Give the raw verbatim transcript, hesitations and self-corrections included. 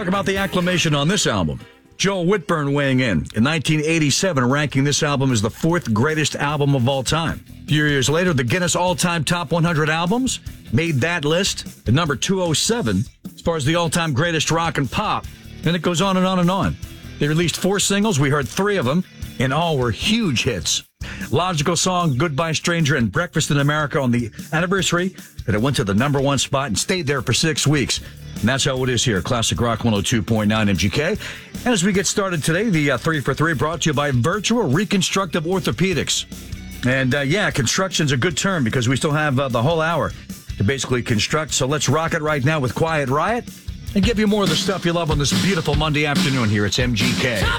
talk about the acclamation on this album. Joel Whitburn weighing in in nineteen eighty-seven, ranking this album as the fourth greatest album of all time. A few years later, the Guinness All-Time Top one hundred Albums made that list at number two oh seven as far as the all-time greatest rock and pop. And it goes on and on and on. They released four singles. We heard three of them, and all were huge hits. Logical Song, Goodbye Stranger, and Breakfast in America on the anniversary that it went to the number one spot and stayed there for six weeks. And that's how it is here, Classic Rock one oh two point nine M G K. And as we get started today, the uh, three for three brought to you by Virtual Reconstructive Orthopedics. And uh, yeah, construction's a good term because we still have uh, the whole hour to basically construct. So let's rock it right now with Quiet Riot and give you more of the stuff you love on this beautiful Monday afternoon here. It's M G K.